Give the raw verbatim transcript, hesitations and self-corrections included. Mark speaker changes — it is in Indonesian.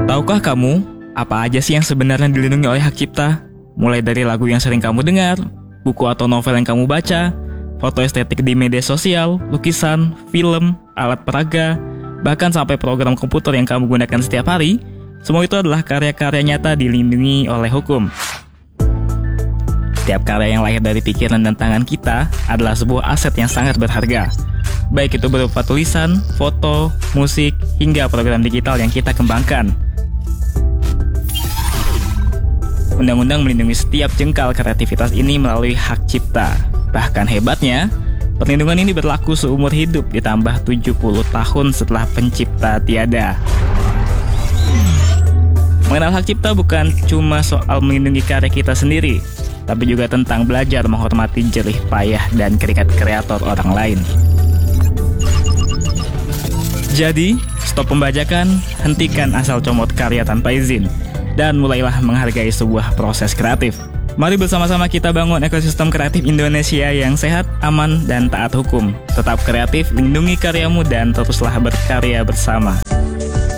Speaker 1: Tahukah kamu, apa aja sih yang sebenarnya dilindungi oleh hak cipta? Mulai dari lagu yang sering kamu dengar, buku atau novel yang kamu baca, foto estetik di media sosial, lukisan, film, alat peraga, bahkan sampai program komputer yang kamu gunakan setiap hari, semua itu adalah karya-karya nyata dilindungi oleh hukum. Setiap karya yang lahir dari pikiran dan tangan kita adalah sebuah aset yang sangat berharga. Baik itu berupa tulisan, foto, musik, hingga program digital yang kita kembangkan. Undang-undang melindungi setiap jengkal kreativitas ini melalui hak cipta. Bahkan hebatnya, perlindungan ini berlaku seumur hidup ditambah tujuh puluh tahun setelah pencipta tiada. Mengenal hak cipta bukan cuma soal melindungi karya kita sendiri, tapi juga tentang belajar menghormati jerih payah dan keringat kreator orang lain. Jadi, stop pembajakan, hentikan asal comot karya tanpa izin, dan mulailah menghargai sebuah proses kreatif. Mari bersama-sama kita bangun ekosistem kreatif Indonesia yang sehat, aman, dan taat hukum. Tetap kreatif, lindungi karyamu, dan teruslah berkarya bersama.